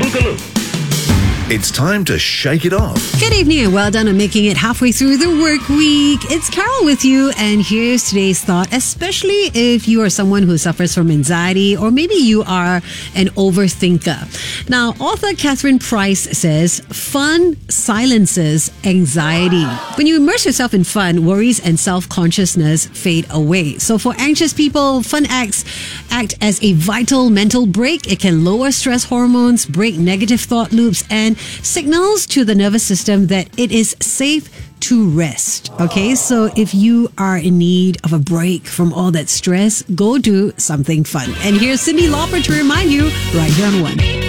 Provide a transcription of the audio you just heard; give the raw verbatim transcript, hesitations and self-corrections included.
Boogaloo. It's time to shake it off. Good evening and well done on making it halfway through the work week. It's Carol with you, and here's today's thought, especially if you are someone who suffers from anxiety or maybe you are an overthinker. Now, author Catherine Price says, fun silences anxiety. When you immerse yourself in fun, worries and self-consciousness fade away. So for anxious people, fun acts act as a vital mental break. It can lower stress hormones, break negative thought loops, and signals to the nervous system that it is safe to rest. Okay, so if you are in need of a break from all that stress, go do something fun. And here's Cyndi Lauper to remind you right here on One.